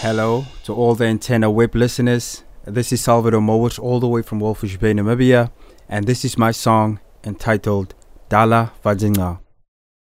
Hello to all the Antenna Web listeners. This is Salvador Mowat all the way from Walvis Bay, Namibia, and this is my song entitled Dala Vadinga.